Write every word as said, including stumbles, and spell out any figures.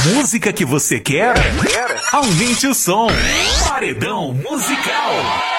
música que você quer? Aumente o som. Paredão Musical.